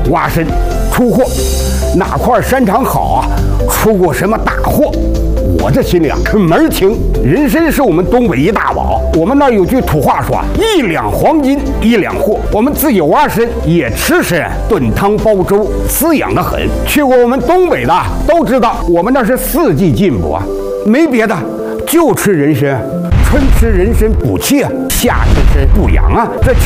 挖参出货，哪块山场好啊，出过什么大货。我这心里啊是门儿清，人参是我们东北一大宝。我们那儿有句土话说，1两黄金1两货。我们自己挖参也吃参，炖汤煲粥，滋养得很。去过我们东北的都知道，我们那是4季进补啊，没别的，就吃人参。春吃人参补气啊，夏吃参补阳啊，这